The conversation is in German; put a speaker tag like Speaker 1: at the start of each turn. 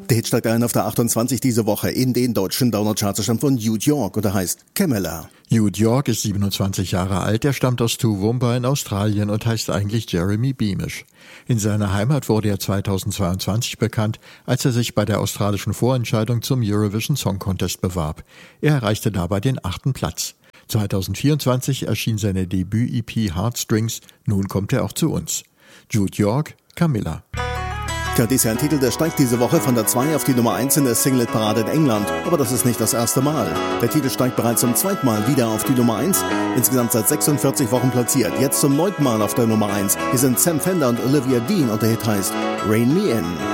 Speaker 1: Der Hit steigt ein auf der 28 diese Woche in den deutschen Downer-Charts. Er stammt von Youth York und er heißt Camilla.
Speaker 2: Youth York ist 27 Jahre alt, er stammt aus Toowoomba in Australien und heißt eigentlich Jeremy Beamish. In seiner Heimat wurde er 2022 bekannt, als er sich bei der australischen Vorentscheidung zum Eurovision Song Contest bewarb. Er erreichte dabei den 8. Platz. 2024 erschien seine Debüt-EP Heartstrings, nun kommt er auch zu uns. Youth York, Camilla.
Speaker 1: Ja, dies ist ja ein Titel, der steigt diese Woche von der 2 auf die Nummer 1 in der Singlet-Parade in England. Aber das ist nicht das erste Mal. Der Titel steigt bereits zum zweiten Mal wieder auf die Nummer 1. Insgesamt seit 46 Wochen platziert. Jetzt zum 9. Mal auf der Nummer 1. Hier sind Sam Fender und Olivia Dean und der Hit heißt Rain Me In.